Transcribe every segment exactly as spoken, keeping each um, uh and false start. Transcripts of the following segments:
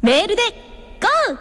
メールで ゴー！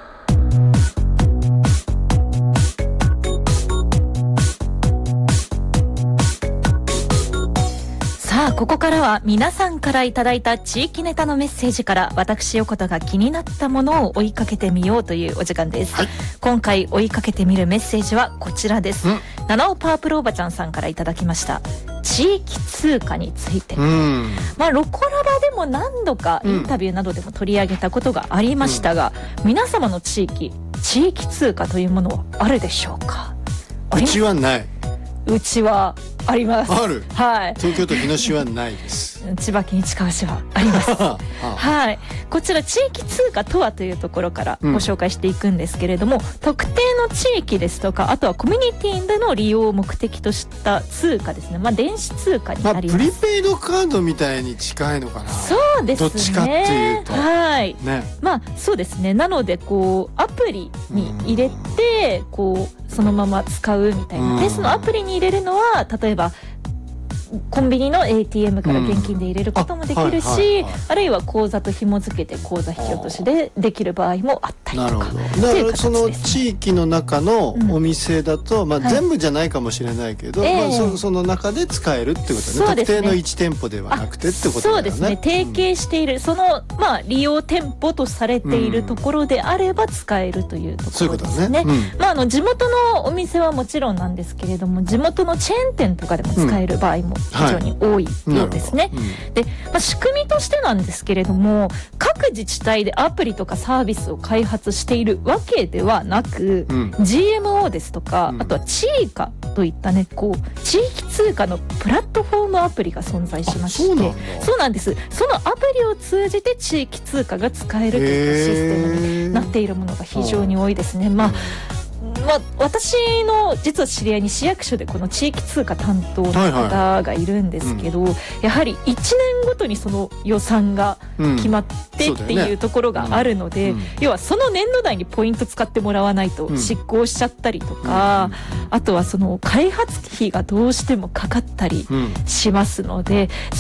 さあここからは皆さんからいただいた地域ネタのメッセージから私横田が気になったものを追いかけてみようというお時間です、はい、今回追いかけてみるメッセージはこちらです。七尾パープルおばちゃんさんからいただきました。地域通貨について、うんまあ、ロコラバでも何度かインタビューなどでも取り上げたことがありましたが、うん、皆様の地域地域通貨というものはあるでしょうか？ うちはない。 うちはあります。 ある。 はい。 東京都日野市はないです。 千葉県市川市はあります。はい。こちら地域通貨とはというところからご紹介していくんですけれども、うん、特定の地域ですとか、あとはコミュニティでの利用を目的とした通貨ですね。まあ電子通貨になります。 まあ、プリペイドカードみたいに近いのかな。 そうですね。 どっちかっていうと。 はい。 ね。 まあそうですね。なのでこうアプリに入れてこうそのまま使うみたいな。でそのアプリに入れるのは例えばコンビニの エーティーエム から現金で入れることもできるし、うんあはいはいはい、あるいは口座と紐付けて口座引き落としでできる場合もあったりとか。なるほど。 だからその地域の中のお店だと、うんまあ、全部じゃないかもしれないけど、はいまあ、そ, その中で使えるってことね。特定のいち店舗ではなくてってことだよね。 そうですね。提携している、うん、その、まあ、利用店舗とされているところであれば使えるというところですね。そういうことですね。うんまあ、あの地元のお店はもちろんなんですけれども、地元のチェーン店とかでも使える場合も非常に多いようですね、はいうん、で、まあ、仕組みとしてなんですけれども各自治体でアプリとかサービスを開発しているわけではなく、うん、ジーエムオー ですとか、うん、あとはチーカといったねこう地域通貨のプラットフォームアプリが存在しまして、そうなんだ。そうなんです。そのアプリを通じて地域通貨が使えるというシステムになっているものが非常に多いですね。まあまあ、私の実は知り合いに市役所でこの地域通貨担当の方がいるんですけど、はいはいうん、やはりいちねんごとにその予算が決まってっていうところがあるので、うんねうん、要はその年度内にポイント使ってもらわないと失効しちゃったりとか、うん、あとはその開発費がどうしてもかかったりしますので、